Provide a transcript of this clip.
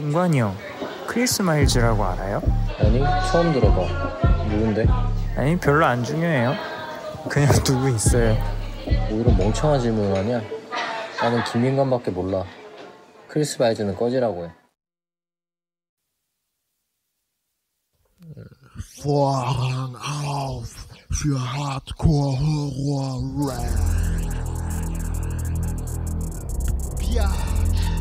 동관이 형, 크리스 마일즈라고 알아요? 아니, 처음 들어봐. 누군데? 아니, 별로 안 중요해요. 그냥 누구 있어요. 뭐 이런 멍청한 질문을 하냐? 나는 김민관밖에 몰라. 크리스 마일즈는 꺼지라고 해. Vorhang auf für Hardcore Horror Rap. Ja.